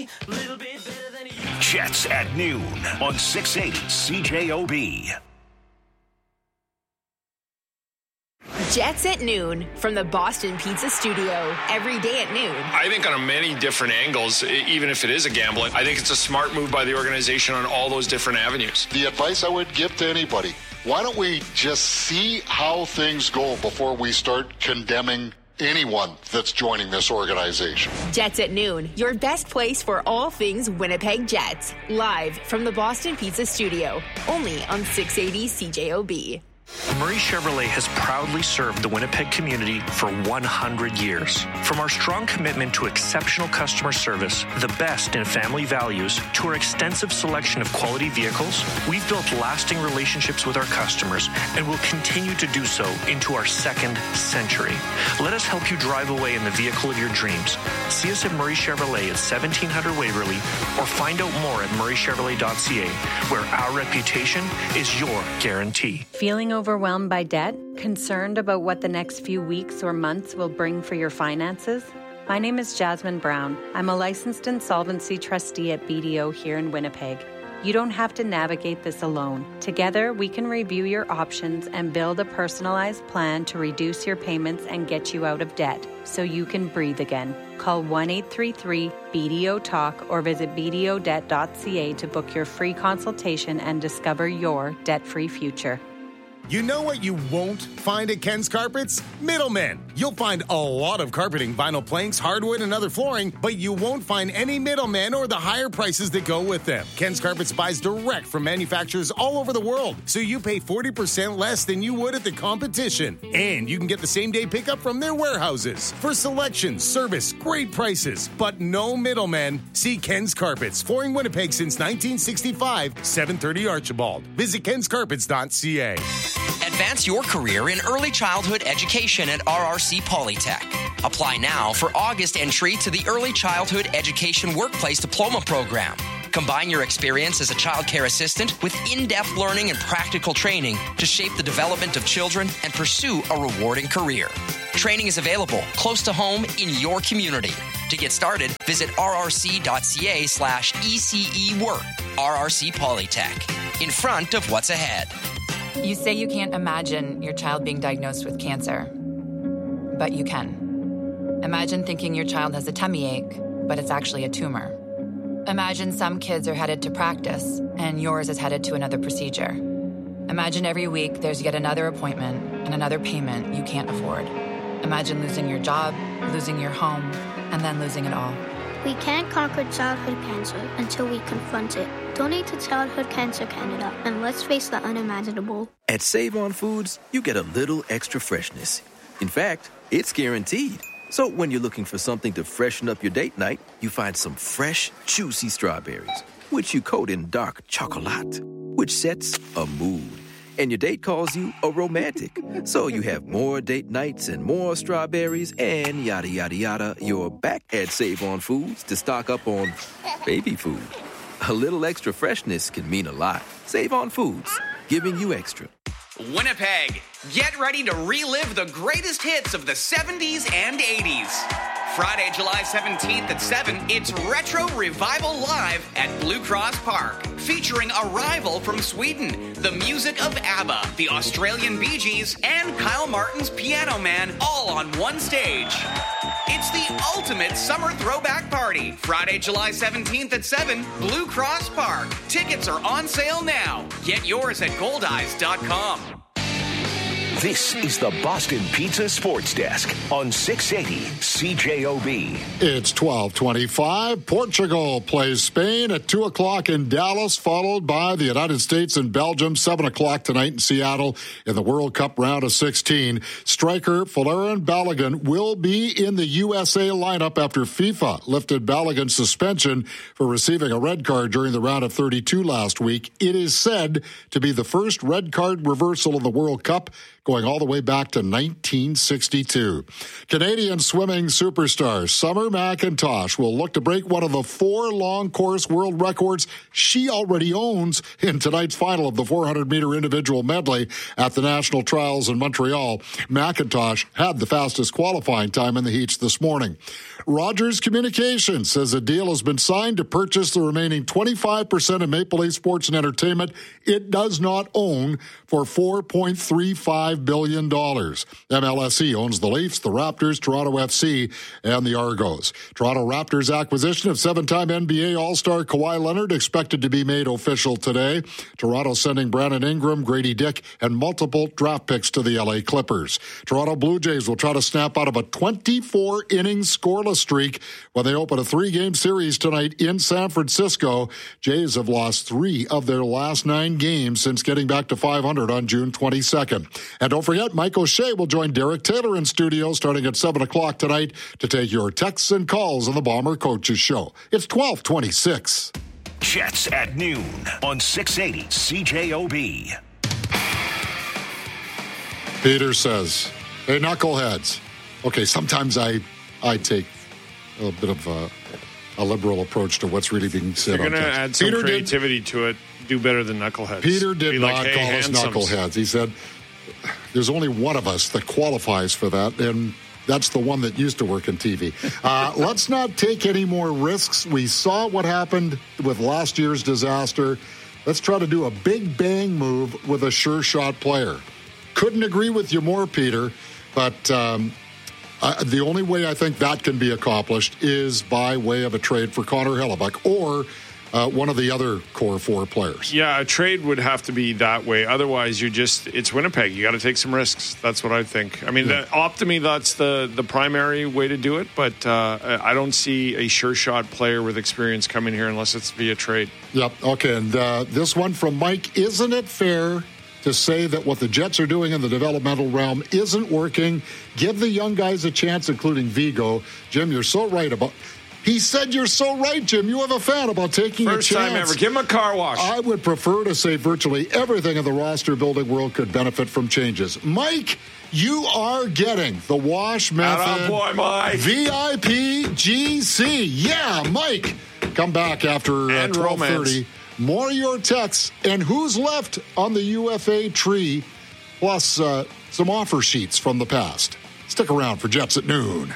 be a little bit better than you. Jets at noon on 680 CJOB. Jets at noon from the Boston Pizza Studio. Every day at noon. I think on many different angles, even if it is a gamble, I think it's a smart move by the organization on all those different avenues. The advice I would give to anybody, why don't we just see how things go before we start condemning anyone that's joining this organization? Jets at noon, your best place for all things Winnipeg Jets. Live from the Boston Pizza Studio. Only on 680 CJOB. Murray Chevrolet has proudly served the Winnipeg community for 100 years. From our strong commitment to exceptional customer service, the best in family values, to our extensive selection of quality vehicles, we've built lasting relationships with our customers and will continue to do so into our second century. Let us help you drive away in the vehicle of your dreams. See us at Murray Chevrolet at 1700 Waverly or find out more at murraychevrolet.ca, where our reputation is your guarantee. Feeling overwhelmed by debt? Concerned about what the next few weeks or months will bring for your finances? My name is Jasmine Brown. I'm a licensed insolvency trustee at BDO here in Winnipeg. You don't have to navigate this alone. Together, we can review your options and build a personalized plan to reduce your payments and get you out of debt so you can breathe again. Call 1-833-BDO-TALK or visit bdodebt.ca to book your free consultation and discover your debt-free future. You know what you won't find at Ken's Carpets? Middlemen. You'll find a lot of carpeting, vinyl planks, hardwood, and other flooring, but you won't find any middlemen or the higher prices that go with them. Ken's Carpets buys direct from manufacturers all over the world, so you pay 40% less than you would at the competition. And you can get the same-day pickup from their warehouses. For selection, service, great prices, but no middlemen. See Ken's Carpets, flooring Winnipeg since 1965, 730 Archibald. Visit kenscarpets.ca. Advance your career in early childhood education at RRC Polytech. Apply now for August entry to the Early Childhood Education Workplace Diploma Program. Combine your experience as a child care assistant with in-depth learning and practical training to shape the development of children and pursue a rewarding career. Training is available close to home in your community. To get started, visit rrc.ca/ECE Work. RRC Polytech. In front of what's ahead. You say you can't imagine your child being diagnosed with cancer, but you can. Imagine thinking your child has a tummy ache, but it's actually a tumor. Imagine some kids are headed to practice, and yours is headed to another procedure. Imagine every week there's yet another appointment and another payment you can't afford. Imagine losing your job, losing your home, and then losing it all. We can't conquer childhood cancer until we confront it. Donate to Childhood Cancer Canada, and let's face the unimaginable. At Save On Foods, you get a little extra freshness. In fact, it's guaranteed. So when you're looking for something to freshen up your date night, you find some fresh, juicy strawberries, which you coat in dark chocolate, which sets a mood. And your date calls you a romantic. So you have more date nights and more strawberries and yada, yada, yada. You're back at Save On Foods to stock up on baby food. A little extra freshness can mean a lot. Save On Foods, giving you extra. Winnipeg, get ready to relive the greatest hits of the 70s and 80s. Friday, July 17th at 7, it's Retro Revival Live at Blue Cross Park, featuring Arrival from Sweden, the music of ABBA, the Australian Bee Gees, and Kyle Martin's Piano Man, all on one stage. It's the ultimate summer throwback party. Friday, July 17th at 7, Blue Cross Park. Tickets are on sale now. Get yours at goldeyes.com. This is the Boston Pizza Sports Desk on 680 CJOB. It's 12:25. Portugal plays Spain at 2 o'clock in Dallas, followed by the United States and Belgium, 7 o'clock tonight in Seattle in the World Cup round of 16. Striker Folarin Balogun will be in the USA lineup after FIFA lifted Balogun's suspension for receiving a red card during the round of 32 last week. It is said to be the first red card reversal of the World Cup, going going all the way back to 1962. Canadian swimming superstar Summer McIntosh will look to break one of the 4 long course world records she already owns in tonight's final of the 400-meter individual medley at the National Trials in Montreal. McIntosh had the fastest qualifying time in the heats this morning. Rogers Communications says a deal has been signed to purchase the remaining 25% of Maple Leaf Sports and Entertainment it does not own for $4.35 billion. MLSE owns the Leafs, the Raptors, Toronto FC, and the Argos. Toronto Raptors acquisition of 7-time NBA All-Star Kawhi Leonard expected to be made official today. Toronto sending Brandon Ingram, Grady Dick, and multiple draft picks to the LA Clippers. Toronto Blue Jays will try to snap out of a 24-inning scoreless streak when they open a 3-game series tonight in San Francisco. Jays have lost 3 of their last 9 games since getting back to 500 on June 22nd. And don't forget, Mike O'Shea will join Derek Taylor in studio starting at 7 o'clock tonight to take your texts and calls on the Bomber Coaches Show. It's 12:26. Jets at noon on 680 CJOB. Peter says, hey, knuckleheads. Okay, sometimes I take a bit of a liberal approach to what's really being said. You're going to add some creativity to it. Do better than knuckleheads. Peter did not like, call us knuckleheads. He said, there's only one of us that qualifies for that, and that's the one that used to work in TV. Let's not take any more risks. We saw what happened with last year's disaster. Let's try to do a big bang move with a sure shot player. Couldn't agree with you more, Peter, but the only way I think that can be accomplished is by way of a trade for Connor Hellebuyck or one of the other core 4 players. Yeah, a trade would have to be that way. Otherwise, it's Winnipeg. You got to take some risks. That's what I think. I mean, optimally, that's the primary way to do it, but I don't see a sure shot player with experience coming here unless it's via trade. Yep. Okay, and this one from Mike, isn't it fair to say that what the Jets are doing in the developmental realm isn't working? Give the young guys a chance, including Vigo. Jim, you're so right about... He said you're so right, Jim. You have a fan about taking a chance. First time ever. Give him a car wash. I would prefer to say virtually everything in the roster-building world could benefit from changes. Mike, you are getting the wash method. Boy, Mike. VIP GC. Yeah, Mike. Come back after 12:30. More of your texts and who's left on the UFA tree, plus some offer sheets from the past. Stick around for Jets at noon.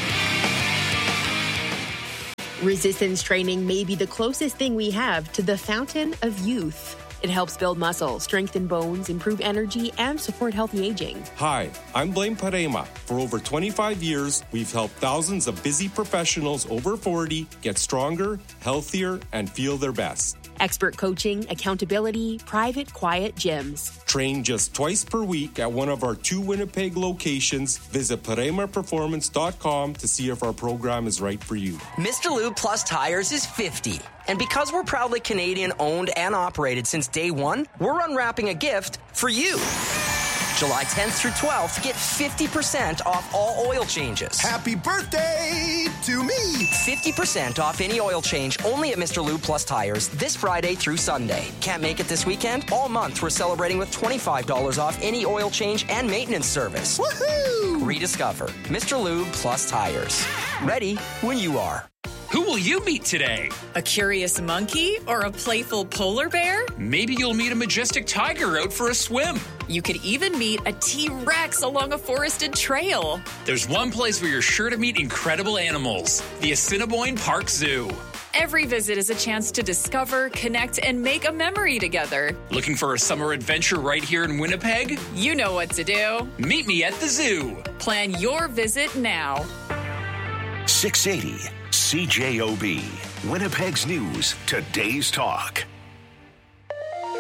Resistance training may be the closest thing we have to the fountain of youth. It helps build muscle, strengthen bones, improve energy, and support healthy aging. Hi, I'm Blaine Parema. For over 25 years, we've helped thousands of busy professionals over 40 get stronger, healthier, and feel their best. Expert coaching, accountability, private, quiet gyms. Train just twice per week at one of our 2 Winnipeg locations. Visit ParemaPerformance.com to see if our program is right for you. Mr. Lube Plus Tires is 50. And because we're proudly Canadian owned and operated since day one, we're unwrapping a gift for you. July 10th through 12th, get 50% off all oil changes. Happy birthday to me! 50% off any oil change only at Mr. Lube Plus Tires this Friday through Sunday. Can't make it this weekend? All month we're celebrating with $25 off any oil change and maintenance service. Woohoo! Rediscover Mr. Lube Plus Tires. Ready when you are. Who will you meet today? A curious monkey or a playful polar bear? Maybe you'll meet a majestic tiger out for a swim. You could even meet a T-Rex along a forested trail. There's one place where you're sure to meet incredible animals, the Assiniboine Park Zoo. Every visit is a chance to discover, connect, and make a memory together. Looking for a summer adventure right here in Winnipeg? You know what to do. Meet me at the zoo. Plan your visit now. 680 CJOB, Winnipeg's News, Today's Talk.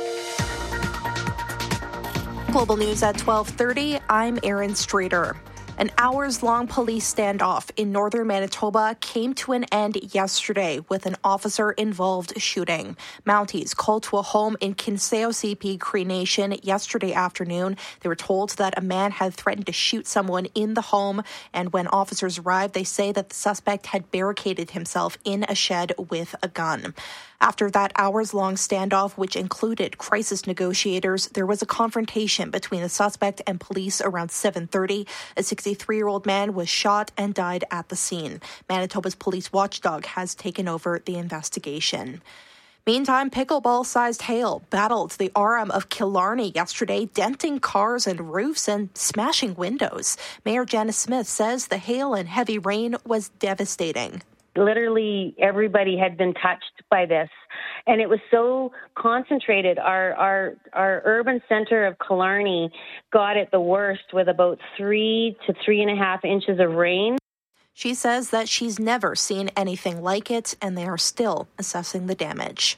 Global News at 12:30. I'm Erin Streeter. An hours-long police standoff in northern Manitoba came to an end yesterday with an officer-involved shooting. Mounties called to a home in Kinseo CP Cree Nation yesterday afternoon. They were told that a man had threatened to shoot someone in the home, and when officers arrived, they say that the suspect had barricaded himself in a shed with a gun. After that hours-long standoff, which included crisis negotiators, there was a confrontation between the suspect and police around 7:30. A 63-year-old man was shot and died at the scene. Manitoba's police watchdog has taken over the investigation. Meantime, pickleball-sized hail battled the Orem of Killarney yesterday, denting cars and roofs and smashing windows. Mayor Janice Smith says the hail and heavy rain was devastating. Literally everybody had been touched by this, and it was so concentrated. Our urban center of Killarney got it the worst with about 3 to 3.5 inches of rain. She says that she's never seen anything like it, and they are still assessing the damage.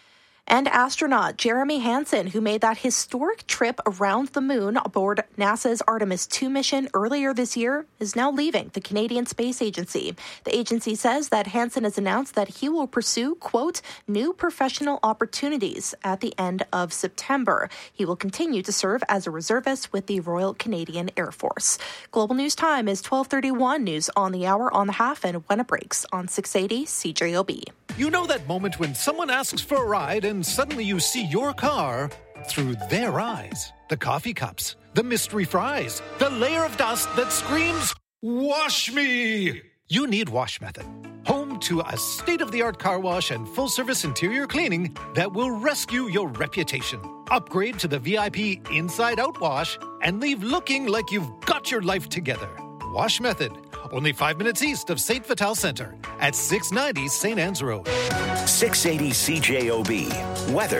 And astronaut Jeremy Hansen, who made that historic trip around the moon aboard NASA's Artemis 2 mission earlier this year, is now leaving the Canadian Space Agency. The agency says that Hansen has announced that he will pursue, quote, new professional opportunities at the end of September. He will continue to serve as a reservist with the Royal Canadian Air Force. Global News Time is 12:31, news on the hour, on the half, and when it breaks on 680 CJOB. You know that moment when someone asks for a ride and suddenly you see your car through their eyes. The coffee cups, the mystery fries, the layer of dust that screams, "Wash me!" You need Wash Method, home to a state-of-the-art car wash and full-service interior cleaning that will rescue your reputation. Upgrade to the VIP inside-out wash and leave looking like you've got your life together. Wash Method, only 5 minutes east of St. Vital Center at 690 St. Anne's Road. 680 CJOB. Weather.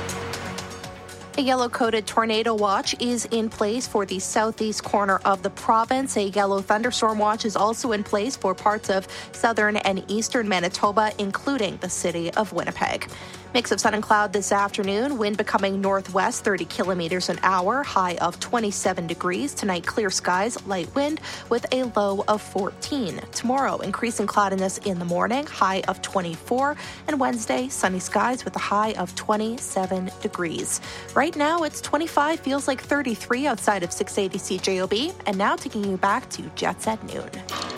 A yellow-coated tornado watch is in place for the southeast corner of the province. A yellow thunderstorm watch is also in place for parts of southern and eastern Manitoba, including the city of Winnipeg. Mix of sun and cloud this afternoon, wind becoming northwest 30 kilometers an hour, high of 27 degrees. Tonight, clear skies, light wind with a low of 14. Tomorrow, increasing cloudiness in the morning, high of 24. And Wednesday, sunny skies with a high of 27 degrees. Right now, it's 25, feels like 33 outside of 680 CJOB. And now taking you back to Jets at Noon.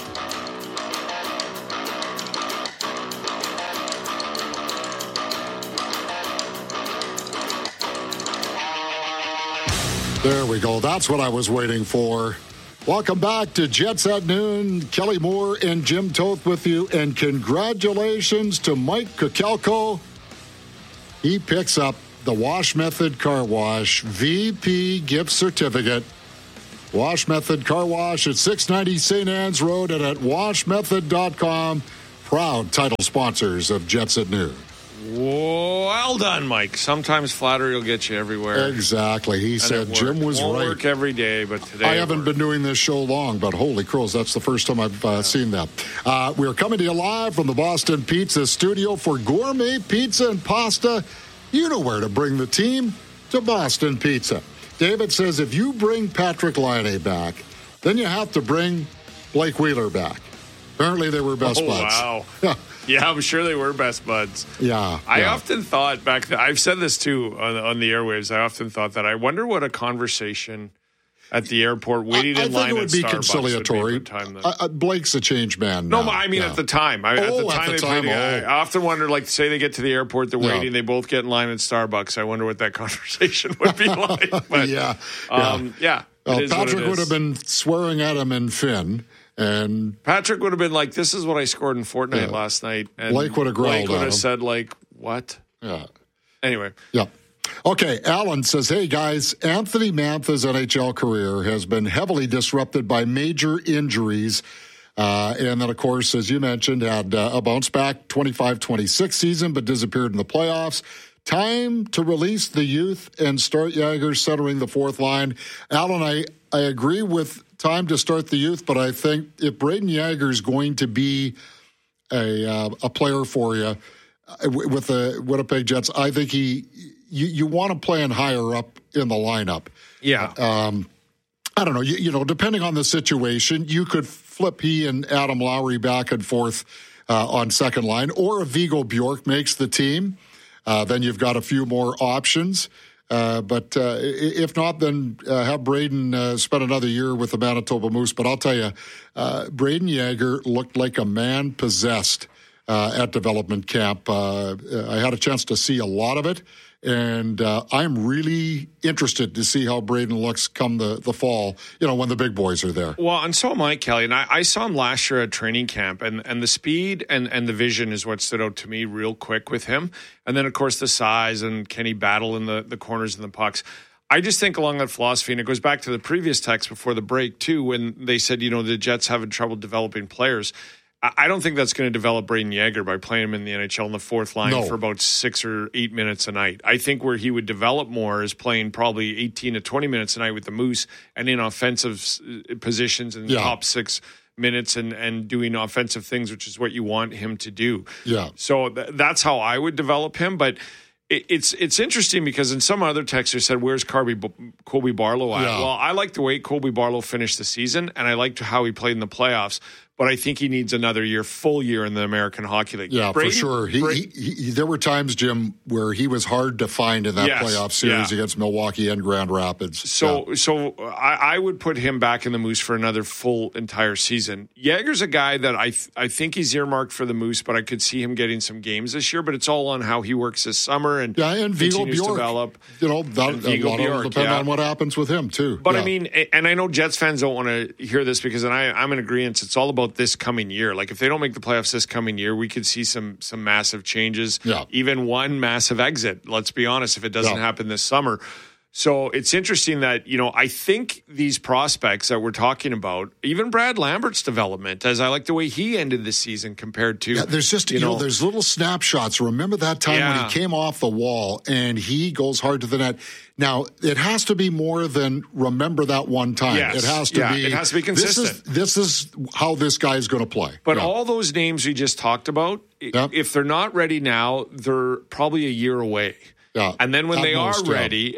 There we go. That's what I was waiting for. Welcome back to Jets at Noon. Kelly Moore and Jim Toth with you. And congratulations to Mike Kukelko. He picks up the Wash Method Car Wash VP gift certificate. Wash Method Car Wash at 690 St. Anne's Road and at washmethod.com. Proud title sponsors of Jets at Noon. Well done, Mike. Sometimes flattery will get you everywhere. Exactly. He said Jim was Won't right. work every day, but today I haven't been doing this show long, but holy crows, that's the first time I've seen that. We're coming to you live from the Boston Pizza Studio for gourmet pizza and pasta. You know where to bring the team, to Boston Pizza. David says if you bring Patrick Laine back, then you have to bring Blake Wheeler back. Apparently they were best buds. Wow. Yeah, I'm sure they were best buds. Yeah. I often thought back then, I've said this too on the airwaves, I often thought that I wonder what a conversation at the airport waiting in line at Starbucks would be. I think it would be conciliatory. Blake's a changed man now. No, I mean at the time. I often wonder, like, say they get to the airport, they're waiting, they both get in line at Starbucks. I wonder what that conversation would be like. But, Well, Patrick would have been swearing at him in Finn. And Patrick would have been like, this is what I scored in Fortnite last night. And Blake would have growled Blake would at him. have said, like, what? Yeah. Anyway. Yeah. Okay, Alan says, hey, guys, Anthony Mantha's NHL career has been heavily disrupted by major injuries. And then, of course, as you mentioned, had a bounce-back 25-26 season, but disappeared in the playoffs. Time to release the youth and start Jagr centering the fourth line. Alan, I agree with time to start the youth, but I think if Braden Jagr is going to be a player for you with the Winnipeg Jets, I think you want to play him higher up in the lineup. Yeah. I don't know, you know, depending on the situation, you could flip he and Adam Lowry back and forth on second line, or if Vigo Bjork makes the team, then you've got a few more options. But if not, then have Braden spend another year with the Manitoba Moose. But I'll tell you, Braden Yager looked like a man possessed at development camp. I had a chance to see a lot of it, and I'm really interested to see how Braden looks come the fall, you know, when the big boys are there. Well, and so am I, Kelly. And I saw him last year at training camp, and the speed and the vision is what stood out to me real quick with him. And then, of course, the size, and can he battle in the corners and the pucks. I just think along that philosophy, and it goes back to the previous text before the break, too, when they said, you know, the Jets having trouble developing players. I don't think that's going to develop Braden Yager by playing him in the NHL in the fourth line for about 6 or 8 minutes a night. I think where he would develop more is playing probably 18 to 20 minutes a night with the Moose and in offensive positions in the top 6 minutes and doing offensive things, which is what you want him to do. Yeah. So that's how I would develop him. But it's interesting because in some other texters said, where's Colby Barlow at? Well, I like the way Colby Barlow finished the season, and I liked how he played in the playoffs. But I think he needs another full year in the American Hockey League. Yeah, Braden, for sure. There were times, Jim, where he was hard to find in that playoff series against Milwaukee and Grand Rapids. So I would put him back in the Moose for another full entire season. Yager's a guy that I think he's earmarked for the Moose, but I could see him getting some games this year. But it's all on how he works this summer and Vigo continues Bjork, to develop. You know, a lot will depend on what happens with him too. But I mean, and I know Jets fans don't want to hear this because I'm in agreement. It's all about this coming year. Like if they don't make the playoffs this coming year, we could see some massive changes. Even one massive exit. Let's be honest, if it doesn't happen this summer. So it's interesting that, you know, I think these prospects that we're talking about, even Brad Lambert's development, as I like the way he ended the season compared to... there's just, you know, there's little snapshots. Remember that time when he came off the wall and he goes hard to the net. Now, it has to be more than remember that one time. Yes. It has to be... It has to be consistent. This is how this guy is going to play. But all those names we just talked about, if they're not ready now, they're probably a year away. Yeah, and then when they are ready,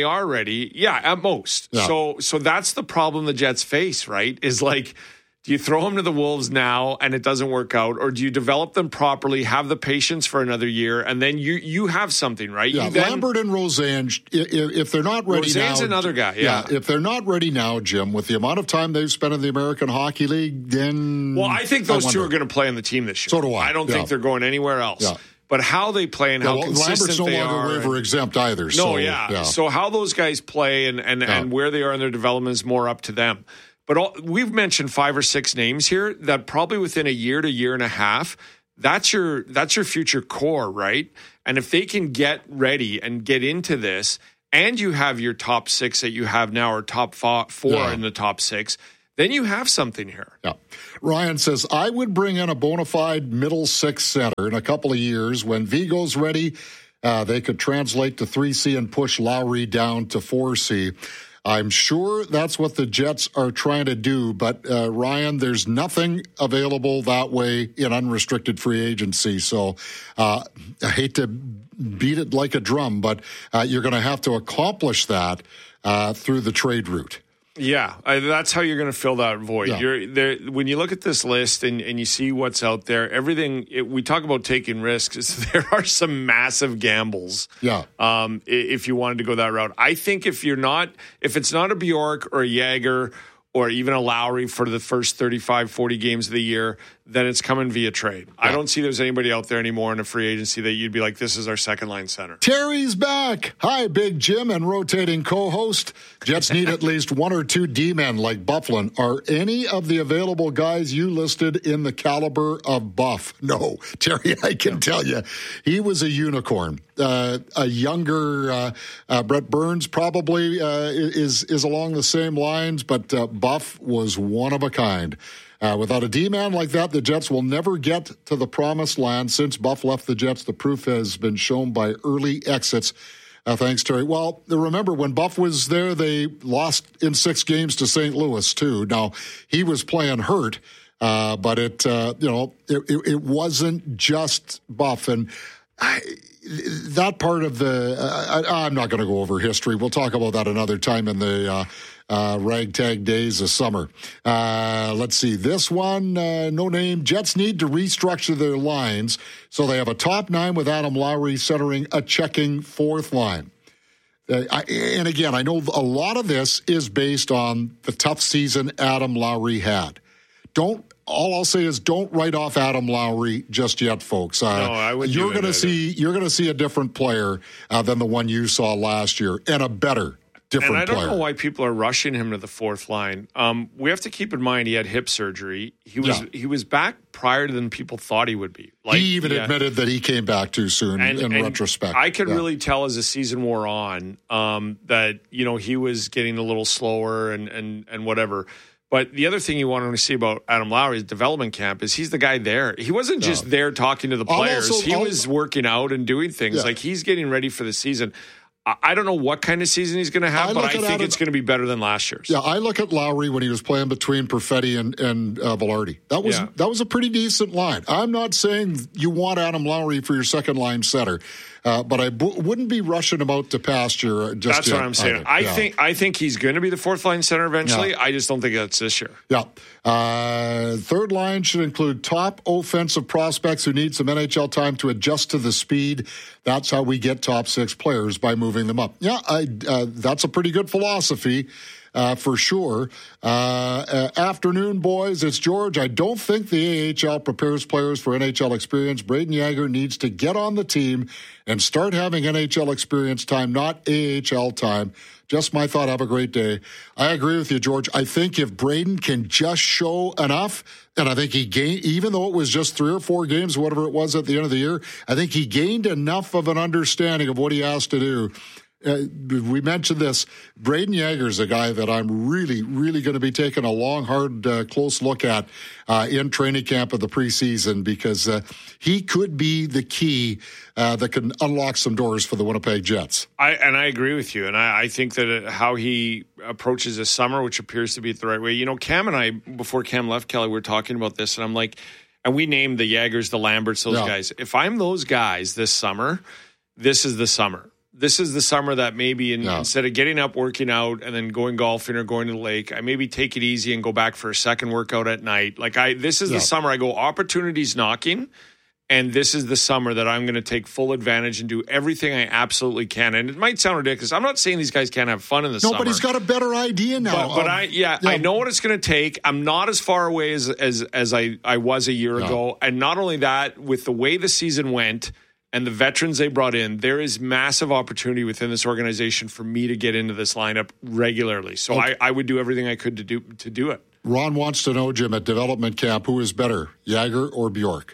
at most. Yeah. So that's the problem the Jets face, right? Is like, do you throw them to the Wolves now and it doesn't work out, or do you develop them properly, have the patience for another year, and then you have something, right? Yeah, Lambert and Roseanne, if they're not ready now... Roseanne's another guy, if they're not ready now, Jim, with the amount of time they've spent in the American Hockey League, then... Well, I think those two are going to play on the team this year. So do I. I don't think they're going anywhere else. Yeah. But how they play and how consistent Lambert's they no longer waiver exempt either. So how those guys play and where they are in their development is more up to them. But we've mentioned 5 or 6 names here that probably within a year to year and a half, that's your future core, right? And if they can get ready and get into this, and you have your top 6 that you have now, or top 4 in the top 6, then you have something here. Yeah. Ryan says, I would bring in a bona fide middle 6 center in a couple of years. When Vigo's ready, they could translate to 3C and push Lowry down to 4C. I'm sure that's what the Jets are trying to do, but Ryan, there's nothing available that way in unrestricted free agency. So I hate to beat it like a drum, but you're going to have to accomplish that through the trade route. Yeah, that's how you're going to fill that void. Yeah. When you look at this list and you see what's out there, we talk about taking risks. There are some massive gambles. Yeah. If you wanted to go that route, I think if it's not a Bjork or a Yager or even a Lowry for the first 35, 40 games of the year, then it's coming via trade. Yeah. I don't see there's anybody out there anymore in a free agency that you'd be like, this is our second line center. Terry's back. Hi, Big Jim and rotating co-host. Jets need at least 1 or 2 D-men like Byfuglien. Are any of the available guys you listed in the caliber of Buff? No. Terry, I can tell you, he was a unicorn. A younger Brett Burns probably is along the same lines, but Buff was one of a kind. Without a D-man like that, the Jets will never get to the promised land. Since Buff left the Jets, the proof has been shown by early exits. Thanks, Terry. Well, remember, when Buff was there, they lost in 6 games to St. Louis, too. Now, he was playing hurt, but it wasn't just Buff. And that part of I'm not going to go over history. We'll talk about that another time in the ragtag days of summer. Let's see. This one, no name. Jets need to restructure their lines so they have a top 9 with Adam Lowry centering a checking fourth line. And again, I know a lot of this is based on the tough season Adam Lowry had. All I'll say is don't write off Adam Lowry just yet, folks. No, I wouldn't. You're going to see a different player than the one you saw last year, and a better different player. And I don't know why people are rushing him to the fourth line. We have to keep in mind he had hip surgery. He was back prior than people thought he would be. He even admitted that he came back too soon in retrospect. I could really tell as the season wore on that he was getting a little slower and whatever. But the other thing you want to see about Adam Lowry's development camp is he's the guy there. He wasn't just there talking to the players. He was working out and doing things. Yeah. Like he's getting ready for the season. I don't know what kind of season he's going to have, but I think it's going to be better than last year's. Yeah, I look at Lowry when he was playing between Perfetti and Velarde. That was a pretty decent line. I'm not saying you want Adam Lowry for your second line center, but I wouldn't be rushing him out to pasture just That's yet. What I'm saying. I think he's going to be the fourth line center eventually. Yeah. I just don't think that's this year. Yeah. Third line should include top offensive prospects who need some NHL time to adjust to the speed. That's how we get top 6 players, by moving them up. Yeah, that's a pretty good philosophy. For sure. Afternoon, boys. It's George. I don't think the AHL prepares players for NHL experience. Braden Yager needs to get on the team and start having NHL experience time, not AHL time. Just my thought. Have a great day. I agree with you, George. I think if Braden can just show enough, and I think he gained, even though it was just 3 or 4 games, whatever it was at the end of the year, I think he gained enough of an understanding of what he has to do. We mentioned this. Braden Yager's a guy that I'm really, really going to be taking a long, hard, close look at in training camp of the preseason, because he could be the key that can unlock some doors for the Winnipeg Jets. I agree with you, and I think that how he approaches this summer, which appears to be the right way. Cam and I, before Cam left, Kelly, we were talking about this, and I'm like, and we named the Yagers, the Lamberts, those guys. If I'm those guys this summer, this is the summer. This is the summer that maybe instead of getting up, working out, and then going golfing or going to the lake, I maybe take it easy and go back for a second workout at night. This is the summer I go, opportunities knocking, and this is the summer that I'm going to take full advantage and do everything I absolutely can. And it might sound ridiculous. I'm not saying these guys can't have fun in the summer. No, but he's got a better idea now. But I know what it's going to take. I'm not as far away as I was a year ago. And not only that, with the way the season went and the veterans they brought in, there is massive opportunity within this organization for me to get into this lineup regularly. So I would do everything I could to do it. Ron wants to know, Jim, at development camp, who is better, Yager or Bjork?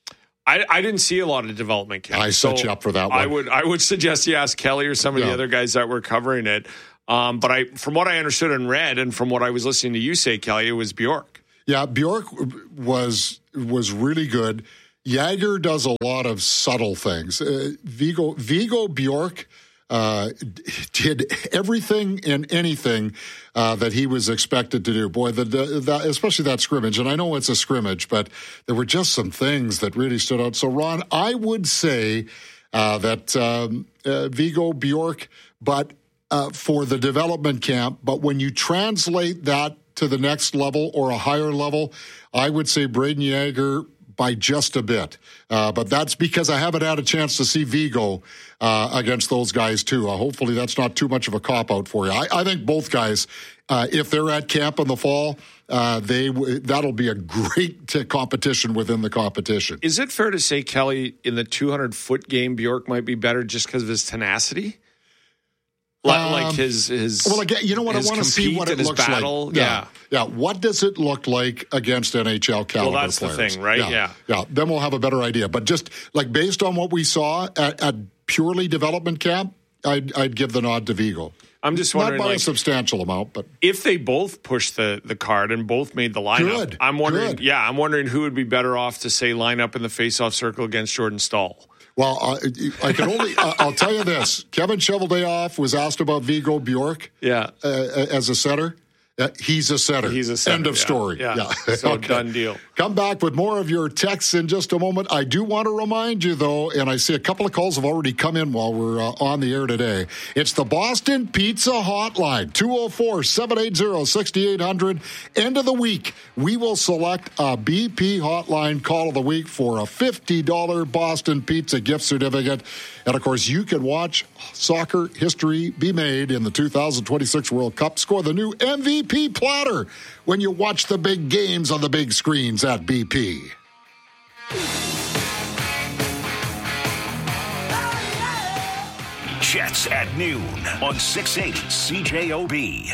I didn't see a lot of development camp. I set you up for that one. I would suggest you ask Kelly or some of the other guys that were covering it. But from what I understood and read, and from what I was listening to you say, Kelly, it was Bjork. Yeah, Bjork was really good. Yager does a lot of subtle things. Vigo Bjork did everything and anything that he was expected to do. Boy, especially that scrimmage, and I know it's a scrimmage, but there were just some things that really stood out. So, Ron, I would say that Vigo Bjork, but for the development camp, but when you translate that to the next level or a higher level, I would say Braden Yager by just a bit. But that's because I haven't had a chance to see Vigo against those guys, too. Hopefully that's not too much of a cop-out for you. I think both guys, if they're at camp in the fall, that'll be a great competition within the competition. Is it fair to say, Kelly, in the 200-foot game, Bjork might be better just because of his tenacity? Like his well, again, you know what? I want to see what it looks battle. like. Yeah. What does it look like against NHL caliber players? Well, that's players? The thing, right? Yeah. Then we'll have a better idea. But just like based on what we saw at purely development camp, I'd give the nod to Vigo. I'm just wondering, not by a substantial amount, but if they both pushed the card and both made the lineup, I'm wondering. Yeah, I'm wondering who would be better off to say line up in the face-off circle against Jordan Staal. Well, I can only. I'll tell you this: Kevin Cheveldayoff was asked about Vigo Bjork, as a setter, He's a setter. End of story. Yeah. So Okay. done deal. Come back with more of your texts in just a moment. I do want to remind you, though, and I see a couple of calls have already come in while we're on the air today. It's the Boston Pizza Hotline, 204-780-6800. End of the week, we will select a BP Hotline Call of the Week for a $50 Boston Pizza gift certificate. And, of course, you can watch soccer history be made in the 2026 World Cup. Score the new MVP platter when you watch the big games on the big screens at BP. Jets at noon on 680 CJOB.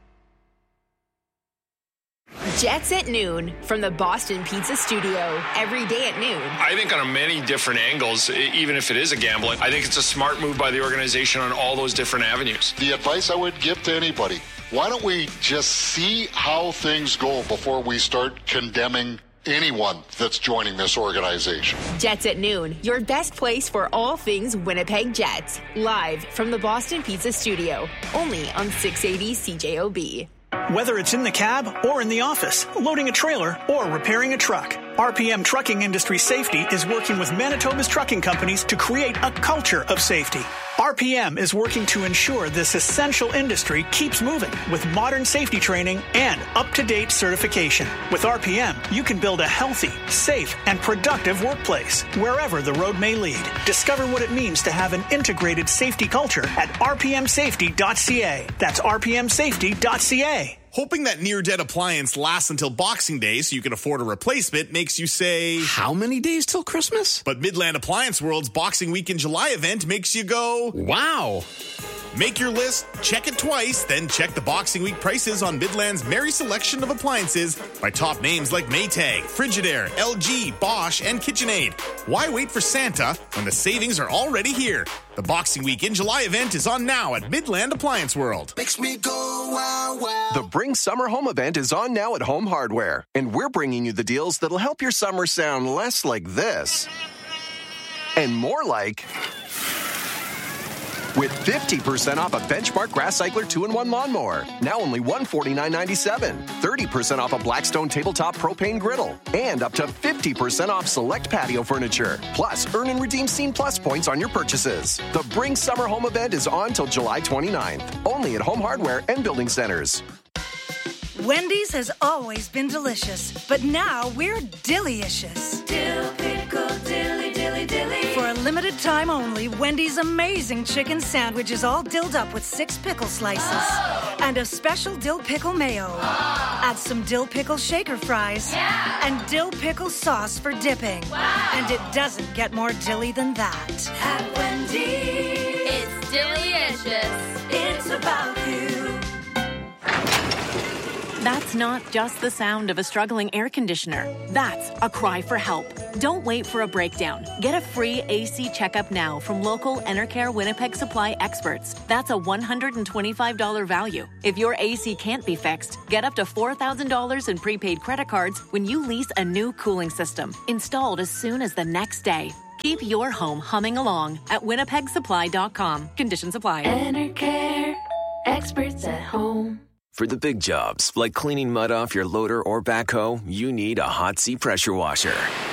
Jets at noon from the Boston Pizza Studio. Every day at noon. I think on many different angles, even if it is a gamble, I think it's a smart move by the organization on all those different avenues. The advice I would give to anybody, why don't we just see how things go before we start condemning anyone that's joining this organization? Jets at noon, your best place for all things Winnipeg Jets. Live from the Boston Pizza Studio. Only on 680 CJOB. Whether it's in the cab or in the office, loading a trailer or repairing a truck, RPM Trucking Industry Safety is working with Manitoba's trucking companies to create a culture of safety. RPM is working to ensure this essential industry keeps moving with modern safety training and up-to-date certification. With RPM, you can build a healthy, safe, and productive workplace wherever the road may lead. Discover what it means to have an integrated safety culture at rpmsafety.ca. That's rpmsafety.ca. Hoping that near-dead appliance lasts until Boxing Day so you can afford a replacement makes you say, how many days till Christmas? But Midland Appliance World's Boxing Week in July event makes you go, wow. Make your list, check it twice, then check the Boxing Week prices on Midland's merry selection of appliances by top names like Maytag, Frigidaire, LG, Bosch, and KitchenAid. Why wait for Santa when the savings are already here? The Boxing Week in July event is on now at Midland Appliance World. Makes me go wow, wow. The Bring Summer Home event is on now at Home Hardware, and we're bringing you the deals that'll help your summer sound less like this and more like... with 50% off a Benchmark Grass Cycler 2-in-1 lawnmower. Now only $149.97. 30% off a Blackstone Tabletop Propane Griddle. And up to 50% off select patio furniture. Plus, earn and redeem Scene Plus points on your purchases. The Bring Summer Home event is on till July 29th. Only at Home Hardware and Building Centers. Wendy's has always been delicious, but now we're delicious. Dill pickle, dilly, dilly, dilly. For a limited time only, Wendy's amazing chicken sandwich is all dilled up with 6 pickle slices and a special dill pickle mayo. Add some dill pickle shaker fries and dill pickle sauce for dipping. And it doesn't get more dilly than that. At Wendy's, It's delicious. it's about you. That's not just the sound of a struggling air conditioner. That's a cry for help. Don't wait for a breakdown. Get a free AC checkup now from local Enercare Winnipeg Supply experts. That's a $125 value. If your AC can't be fixed, get up to $4,000 in prepaid credit cards when you lease a new cooling system, installed as soon as the next day. Keep your home humming along at winnipegsupply.com. Conditions apply. Enercare, experts at home. For the big jobs, like cleaning mud off your loader or backhoe, you need a Hot Sea pressure washer.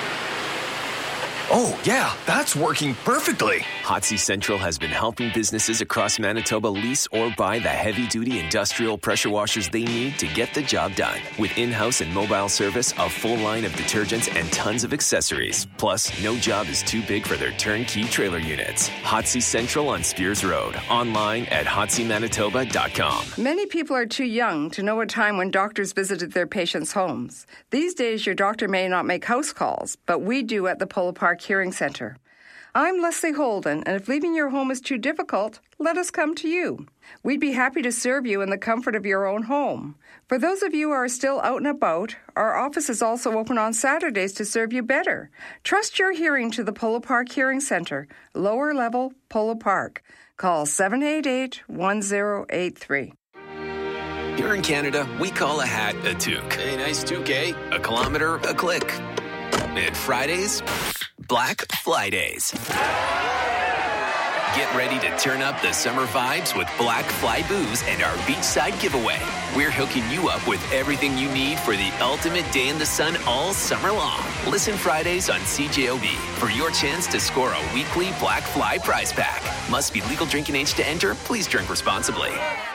Oh, yeah, that's working perfectly. Hot Sea Central has been helping businesses across Manitoba lease or buy the heavy-duty industrial pressure washers they need to get the job done. With in-house and mobile service, a full line of detergents, and tons of accessories. Plus, no job is too big for their turnkey trailer units. Hot Sea Central on Spears Road. Online at hotseamanitoba.com. Many people are too young to know a time when doctors visited their patients' homes. These days, your doctor may not make house calls, but we do at the Polo Park Hearing Center. I'm Leslie Holden, and if leaving your home is too difficult, let us come to you. We'd be happy to serve you in the comfort of your own home. For those of you who are still out and about, our office is also open on Saturdays to serve you better. Trust your hearing to the Polo Park Hearing Center, lower level Polo Park. Call 788-1083. Here in Canada, we call a hat a toque. Hey, nice toque, eh? A kilometer, a click. And Fridays, Black Fridays. Get ready to turn up the summer vibes with Black Fly Booze and our beachside giveaway. We're hooking you up with everything you need for the ultimate day in the sun all summer long. Listen Fridays on CJOB for your chance to score a weekly Black Fly prize pack. Must be legal drinking age to enter. Please drink responsibly.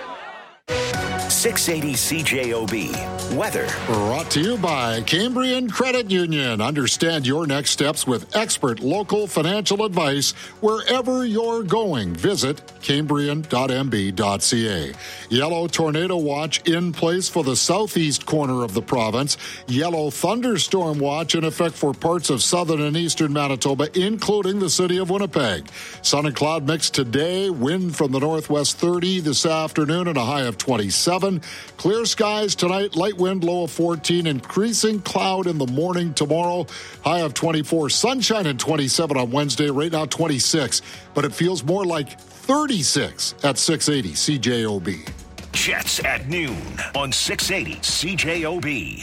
680 CJOB. Weather. Brought to you by Cambrian Credit Union. Understand your next steps with expert local financial advice wherever you're going. Visit cambrian.mb.ca. Yellow tornado watch in place for the southeast corner of the province. Yellow thunderstorm watch in effect for parts of southern and eastern Manitoba, including the city of Winnipeg. Sun and cloud mix today. Wind from the northwest 30 this afternoon and a high of 27. Clear skies tonight, light wind, low of 14, increasing cloud in the morning tomorrow, high of 24, sunshine and 27 on Wednesday, right now 26, but it feels more like 36 at 680 CJOB. Jets at noon on 680 CJOB.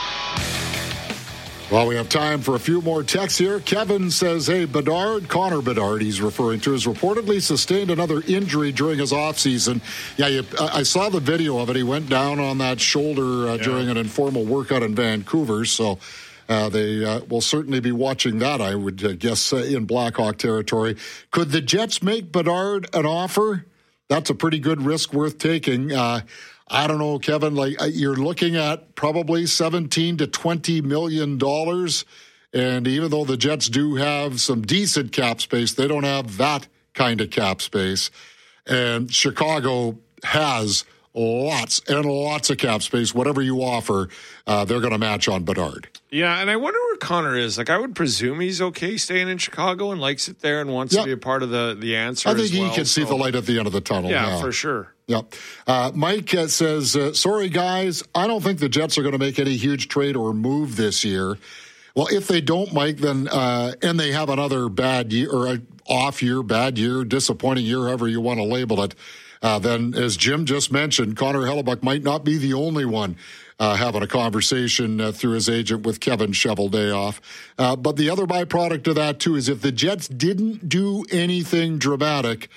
Well, we have time for a few more texts here. Kevin says, hey, Connor Bedard, he's referring to, has reportedly sustained another injury during his offseason. Yeah, I saw the video of it. He went down on that shoulder during an informal workout in Vancouver, so they will certainly be watching that, I would guess, in Blackhawk territory. Could the Jets make Bedard an offer? That's a pretty good risk worth taking. I don't know, Kevin, like you're looking at probably $17 to $20 million. And even though the Jets do have some decent cap space, they don't have that kind of cap space. And Chicago has lots and lots of cap space. Whatever you offer, they're going to match on Bedard. Yeah, and I wonder where Connor is. Like, I would presume he's okay staying in Chicago and likes it there and wants to be a part of the answer. I think he can see the light at the end of the tunnel. Yeah, for sure. Yep. Mike says, sorry, guys, I don't think the Jets are going to make any huge trade or move this year. Well, if they don't, Mike, then and they have another bad year or an off year, bad year, disappointing year, however you want to label it, then as Jim just mentioned, Connor Hellebuyck might not be the only one having a conversation through his agent with Kevin Cheveldayoff. But the other byproduct of that, too, is if the Jets didn't do anything dramatic,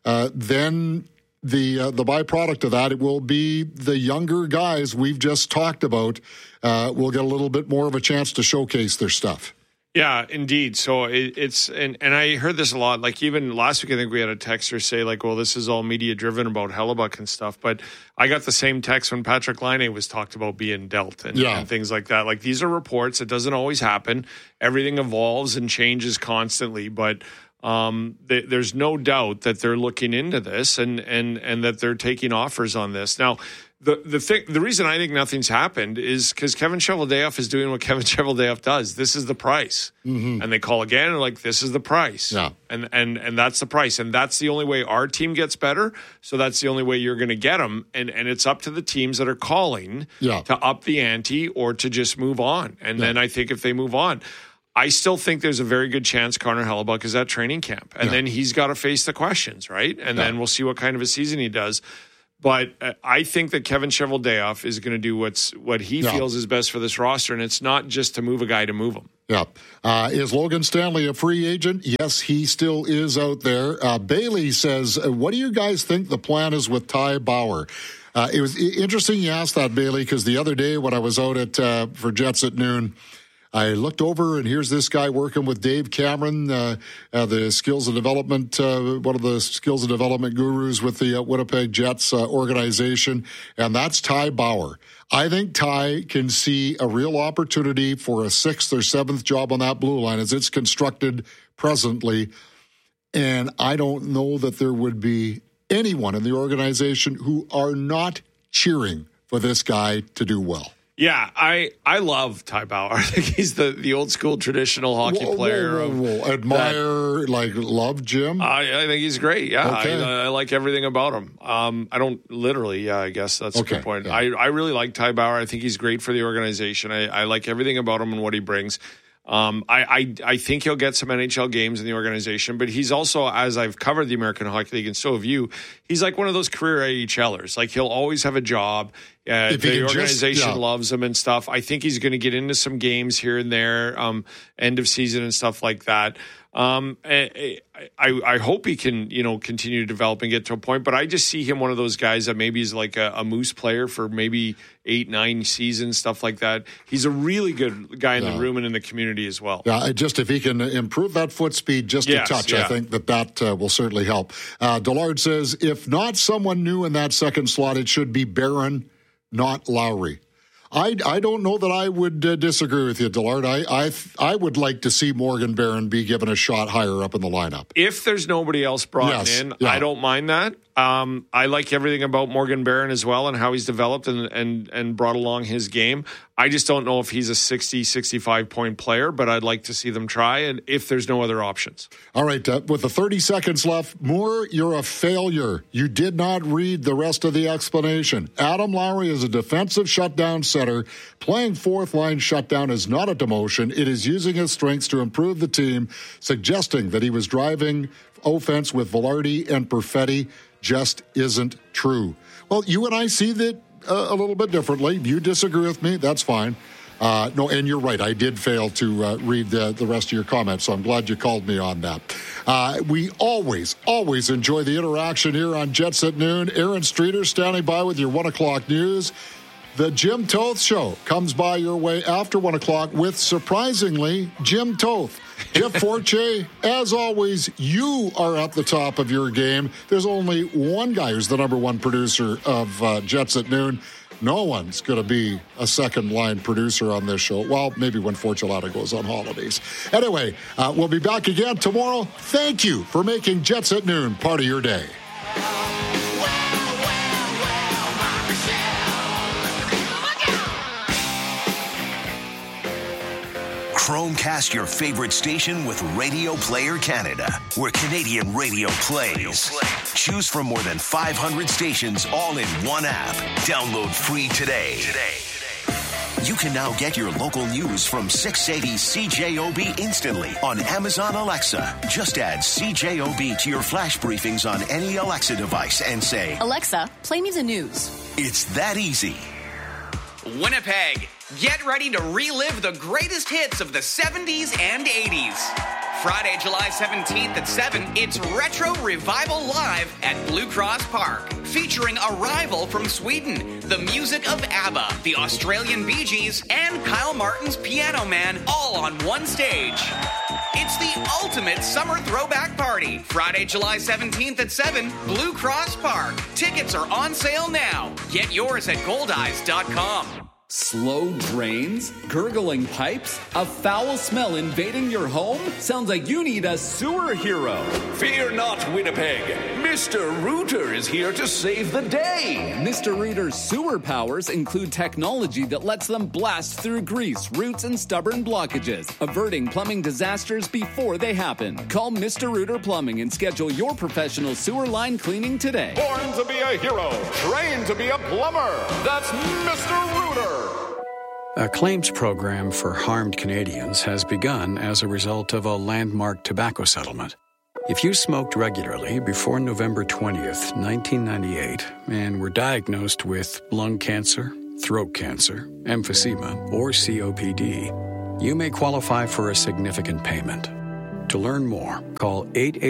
then the byproduct of that, it will be the younger guys we've just talked about will get a little bit more of a chance to showcase their stuff. Yeah, indeed. So it's and I heard this a lot. Like even last week, I think we had a texter say like, "Well, this is all media driven about Hellebuyck and stuff." But I got the same text when Patrick Laine was talked about being dealt and things like that. Like these are reports. It doesn't always happen. Everything evolves and changes constantly, but. There's no doubt that they're looking into this and that they're taking offers on this. Now, the reason I think nothing's happened is because Kevin Cheveldayoff is doing what Kevin Cheveldayoff does. This is the price. Mm-hmm. And they call again and like, this is the price. Yeah. And that's the price. And that's the only way our team gets better. So that's the only way you're going to get them. And it's up to the teams that are calling to up the ante or to just move on. And then I think if they move on, I still think there's a very good chance Connor Hellebuyck is at training camp. And then he's got to face the questions, right? And then we'll see what kind of a season he does. But I think that Kevin Cheveldayoff is going to do what he feels is best for this roster. And it's not just to move a guy to move him. Yeah. Is Logan Stanley a free agent? Yes, he still is out there. Bailey says, what do you guys think the plan is with Ty Bauer? It was interesting you asked that, Bailey, because the other day when I was out at for Jets at noon, I looked over, and here's this guy working with Dave Cameron, the skills and development, one of the skills and development gurus with the Winnipeg Jets organization, and that's Ty Bauer. I think Ty can see a real opportunity for a 6th or 7th job on that blue line as it's constructed presently, and I don't know that there would be anyone in the organization who are not cheering for this guy to do well. Yeah, I love Ty Bauer. I think he's the old school traditional hockey player. Admire, love Jim? I think he's great, yeah. Okay. I like everything about him. I don't literally, I guess that's a good point. Yeah. I really like Ty Bauer. I think he's great for the organization. I like everything about him and what he brings. I think he'll get some NHL games in the organization, but he's also, as I've covered the American Hockey League and so have you, he's like one of those career AHLers. Like he'll always have a job. The organization loves him and stuff. I think he's going to get into some games here and there, end of season and stuff like that. I hope he can, continue to develop and get to a point. But I just see him one of those guys that maybe is like a Moose player for maybe 8-9 seasons, stuff like that. He's a really good guy in the room and in the community as well. Yeah, just if he can improve that foot speed just a touch, I think that will certainly help. Dillard says, if not someone new in that second slot, it should be Barron, not Lowry. I don't know that I would disagree with you, Dillard. I would like to see Morgan Barron be given a shot higher up in the lineup. If there's nobody else brought in, I don't mind that. I like everything about Morgan Barron as well and how he's developed and brought along his game. I just don't know if he's a 60, 65-point player, but I'd like to see them try, and if there's no other options. All right, with the 30 seconds left, Moore, you're a failure. You did not read the rest of the explanation. Adam Lowry is a defensive shutdown setter. Playing fourth-line shutdown is not a demotion. It is using his strengths to improve the team. Suggesting that he was driving offense with Velarde and Perfetti just isn't true. Well, you and I see that a little bit differently. You disagree with me. That's fine. No, and you're right. I did fail to read the rest of your comments, so I'm glad you called me on that. We always enjoy the interaction here on Jets at Noon. Aaron Streeter standing by with your 1 o'clock news. The Jim Toth Show comes by your way after 1 o'clock with, surprisingly, Jim Toth. Jeff Forte, as always, you are at the top of your game. There's only one guy who's the number one producer of Jets at Noon. No one's going to be a second-line producer on this show. Well, maybe when Fortunato goes on holidays. Anyway, we'll be back again tomorrow. Thank you for making Jets at Noon part of your day. Chromecast your favorite station with Radio Player Canada, where Canadian radio plays. Choose from more than 500 stations all in one app. Download free today. You can now get your local news from 680 CJOB instantly on Amazon Alexa. Just add CJOB to your flash briefings on any Alexa device and say, Alexa, play me the news. It's that easy. Winnipeg, get ready to relive the greatest hits of the 70s and 80s. Friday, July 17th at 7, it's Retro Revival Live at Blue Cross Park, featuring Arrival from Sweden, the music of ABBA, the Australian Bee Gees, and Kyle Martin's Piano Man, all on one stage. It's the ultimate summer throwback party. Friday, July 17th at 7, Blue Cross Park. Tickets are on sale now. Get yours at goldeyes.com. Slow drains? Gurgling pipes? A foul smell invading your home? Sounds like you need a sewer hero. Fear not, Winnipeg. Mr. Rooter is here to save the day. Mr. Rooter's sewer powers include technology that lets them blast through grease, roots, and stubborn blockages, averting plumbing disasters before they happen. Call Mr. Rooter Plumbing and schedule your professional sewer line cleaning today. Born to be a hero, trained to be a plumber. That's Mr. Rooter. A claims program for harmed Canadians has begun as a result of a landmark tobacco settlement. If you smoked regularly before November 20th, 1998, and were diagnosed with lung cancer, throat cancer, emphysema, or COPD, you may qualify for a significant payment. To learn more, call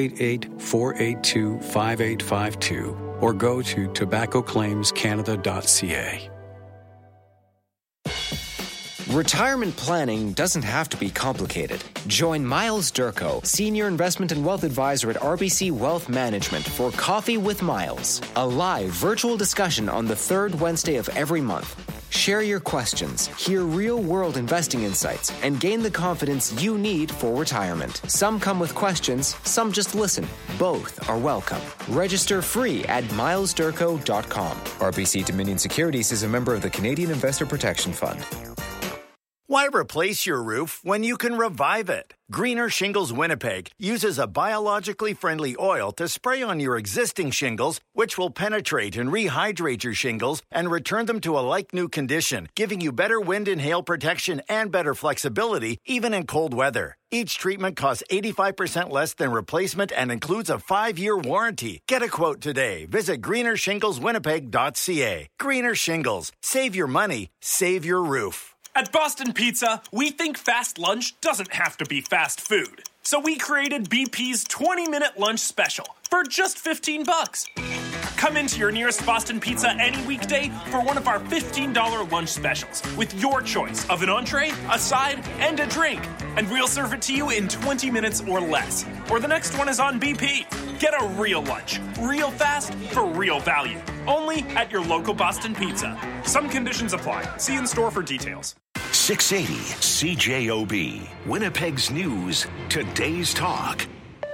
888-482-5852 or go to tobaccoclaimscanada.ca. Retirement planning doesn't have to be complicated. Join Miles Durko, Senior Investment and Wealth Advisor at RBC Wealth Management for Coffee with Miles, a live virtual discussion on the third Wednesday of every month. Share your questions, hear real-world investing insights, and gain the confidence you need for retirement. Some come with questions, some just listen. Both are welcome. Register free at milesdurko.com. RBC Dominion Securities is a member of the Canadian Investor Protection Fund. Why replace your roof when you can revive it? Greener Shingles Winnipeg uses a biologically friendly oil to spray on your existing shingles, which will penetrate and rehydrate your shingles and return them to a like-new condition, giving you better wind and hail protection and better flexibility, even in cold weather. Each treatment costs 85% less than replacement and includes a 5-year warranty. Get a quote today. Visit greenershingleswinnipeg.ca. Greener Shingles. Save your money. Save your roof. At Boston Pizza, we think fast lunch doesn't have to be fast food. So we created BP's 20-minute lunch special for just $15. Come into your nearest Boston Pizza any weekday for one of our $15 lunch specials with your choice of an entree, a side, and a drink. And we'll serve it to you in 20 minutes or less. Or the next one is on BP. Get a real lunch, real fast, for real value. Only at your local Boston Pizza. Some conditions apply. See in store for details. 680 CJOB, Winnipeg's News, Today's Talk.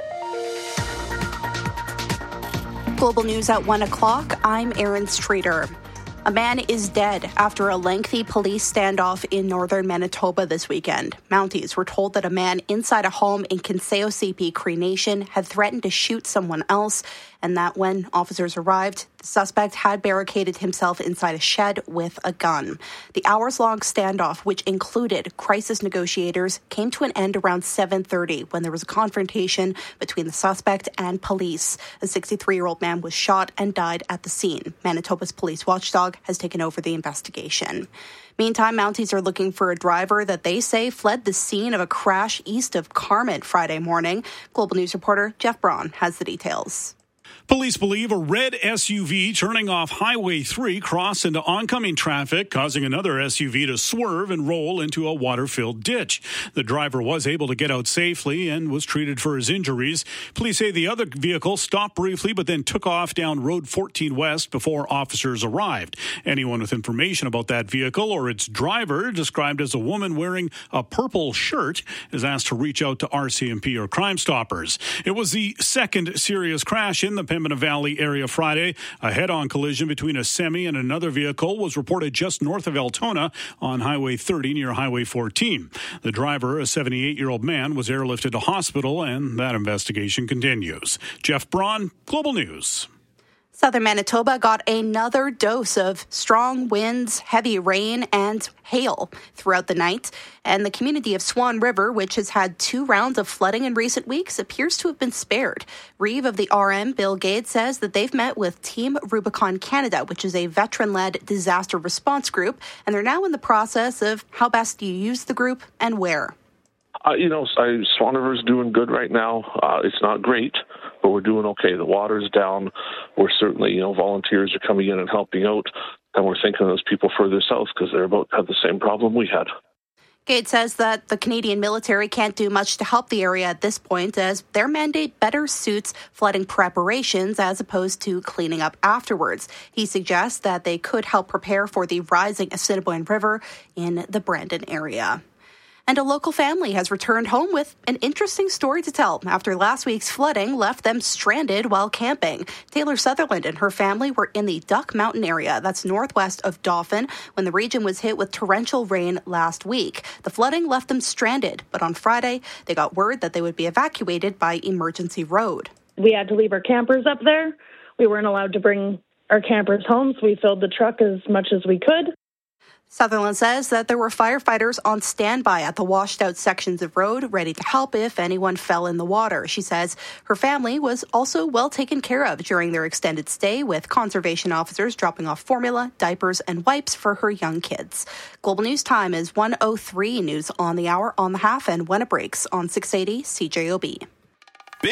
Global News at 1 o'clock. I'm Erin Streeter. A man is dead after a lengthy police standoff in northern Manitoba this weekend. Mounties were told that a man inside a home in Kinseo CP Cree Nation had threatened to shoot someone else, and that when officers arrived, the suspect had barricaded himself inside a shed with a gun. The hours-long standoff, which included crisis negotiators, came to an end around 7:30 when there was a confrontation between the suspect and police. A 63-year-old man was shot and died at the scene. Manitoba's police watchdog has taken over the investigation. Meantime, Mounties are looking for a driver that they say fled the scene of a crash east of Carmel Friday morning. Global News reporter Jeff Braun has the details. Police believe a red SUV turning off Highway 3 crossed into oncoming traffic, causing another SUV to swerve and roll into a water-filled ditch. The driver was able to get out safely and was treated for his injuries. Police say the other vehicle stopped briefly but then took off down Road 14 West before officers arrived. Anyone with information about that vehicle or its driver, described as a woman wearing a purple shirt, is asked to reach out to RCMP or Crime Stoppers. It was the second serious crash in the Pembina Valley area Friday. A head-on collision between a semi and another vehicle was reported just north of Altona on Highway 30 near Highway 14. The driver, a 78-year-old man, was airlifted to hospital, and that investigation continues. Jeff Braun, Global News. Southern Manitoba got another dose of strong winds, heavy rain, and hail throughout the night. And the community of Swan River, which has had 2 rounds of flooding in recent weeks, appears to have been spared. Reeve of the RM, Bill Gates, says that they've met with Team Rubicon Canada, which is a veteran-led disaster response group, and they're now in the process of how best do you use the group and where. Swan River's doing good right now. It's not great, but we're doing okay. The water's down. We're certainly, volunteers are coming in and helping out, and we're thinking of those people further south because they're about to have the same problem we had. Gates says that the Canadian military can't do much to help the area at this point, as their mandate better suits flooding preparations as opposed to cleaning up afterwards. He suggests that they could help prepare for the rising Assiniboine River in the Brandon area. And a local family has returned home with an interesting story to tell after last week's flooding left them stranded while camping. Taylor Sutherland and her family were in the Duck Mountain area, that's northwest of Dauphin, when the region was hit with torrential rain last week. The flooding left them stranded, but on Friday, they got word that they would be evacuated by emergency road. We had to leave our campers up there. We weren't allowed to bring our campers home, so we filled the truck as much as we could. Sutherland says that there were firefighters on standby at the washed-out sections of road, ready to help if anyone fell in the water. She says her family was also well taken care of during their extended stay, with conservation officers dropping off formula, diapers, and wipes for her young kids. Global News time is 1:03. News on the hour, on the half, and when it breaks on 680 CJOB.